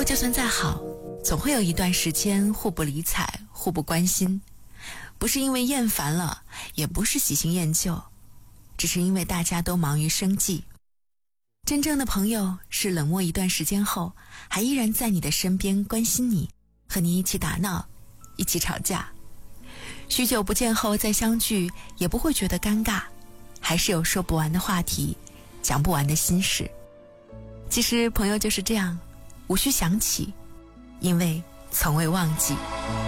就算再好，总会有一段时间互不理睬，互不关心，不是因为厌烦了，也不是喜新厌旧，只是因为大家都忙于生计。真正的朋友是冷漠一段时间后，还依然在你的身边关心你，和你一起打闹，一起吵架。许久不见后再相聚，也不会觉得尴尬，还是有说不完的话题，讲不完的心事。其实朋友就是这样，无需想起，因为从未忘记。